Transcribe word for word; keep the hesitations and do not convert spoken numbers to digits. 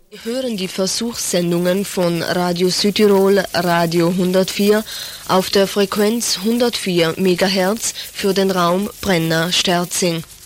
Sie hören die Versuchssendungen von Radio Südtirol, Radio hundertvier, auf der Frequenz hundertvier Megahertz für den Raum Brenna-Sterzing.